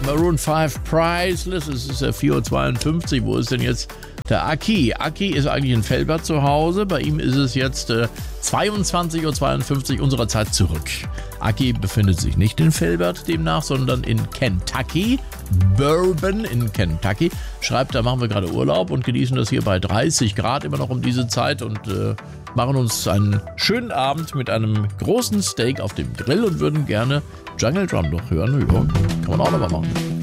Maroon 5 Priceless. Es ist ja 4:52 Uhr. Wo ist denn jetzt der Aki? Aki ist eigentlich in Velbert zu Hause. Bei ihm ist es jetzt 22:52 Uhr unserer Zeit zurück. Aki befindet sich nicht in Velbert demnach, sondern in Kentucky. Bourbon in Kentucky. Schreibt, da machen wir gerade Urlaub und genießen das hier bei 30 Grad immer noch um diese Zeit und machen uns einen schönen Abend mit einem großen Steak auf dem Grill und würden gerne Jungle Drum noch hören. Ja, kann man auch noch mal machen.